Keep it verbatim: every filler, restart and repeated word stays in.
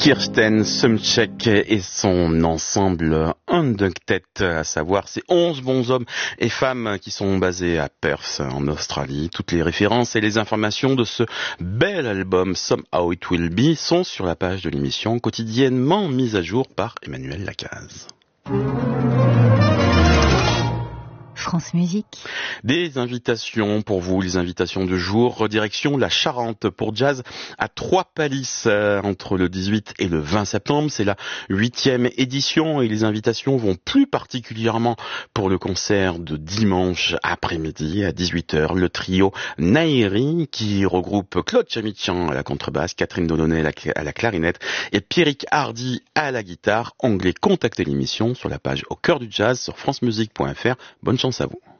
Kirsten Sumchek et son ensemble Unducted, à savoir ces onze bons hommes et femmes qui sont basés à Perth en Australie. Toutes les références et les informations de ce bel album Somehow It Will Be sont sur la page de l'émission, quotidiennement mise à jour par Emmanuel Lacaze. France Musique. Des invitations pour vous, les invitations de jour. Redirection la Charente pour jazz à Trois-Pallisses euh, entre le dix-huit et le vingt septembre. C'est la huitième édition et les invitations vont plus particulièrement pour le concert de dimanche après-midi à dix-huit heures. Le trio Nairi qui regroupe Claude Chamichan à la contrebasse, Catherine Delaunay à la clarinette et Pierrick Hardy à la guitare. Anglais, contactez l'émission sur la page Au cœur du jazz sur francemusique point f r. Bonne chance à vous.